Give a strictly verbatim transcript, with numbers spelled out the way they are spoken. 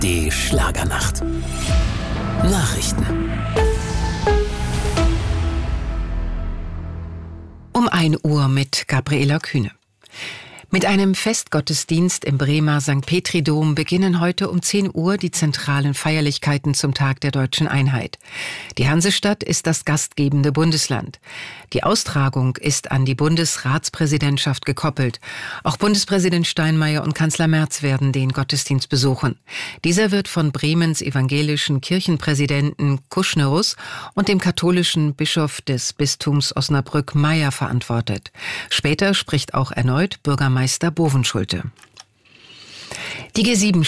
Die Schlagernacht. Nachrichten. Um ein Uhr mit Gabriela Kühne. Mit einem Festgottesdienst im Bremer Sankt Petri-Dom beginnen heute um zehn Uhr die zentralen Feierlichkeiten zum Tag der Deutschen Einheit. Die Hansestadt ist das gastgebende Bundesland. Die Austragung ist an die Bundesratspräsidentschaft gekoppelt. Auch Bundespräsident Steinmeier und Kanzler Merz werden den Gottesdienst besuchen. Dieser wird von Bremens evangelischen Kirchenpräsidenten Kuschnerus und dem katholischen Bischof des Bistums Osnabrück Meyer verantwortet. Später spricht auch erneut Bürgermeister Bovenschulte. Die G sieben